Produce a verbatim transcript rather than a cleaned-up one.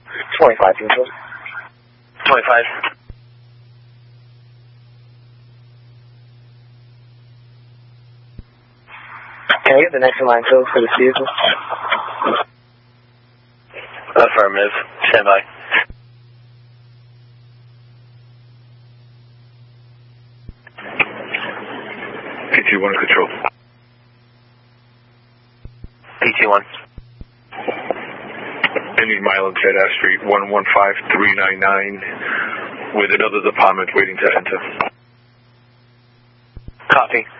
twenty-five, usual. twenty-five. Can I get the next in line code for this vehicle? Affirmative. Stand by. P T one control. P T one. Ending mile on Ted Ash Street, one one five three nine nine, with another department waiting to enter. Copy.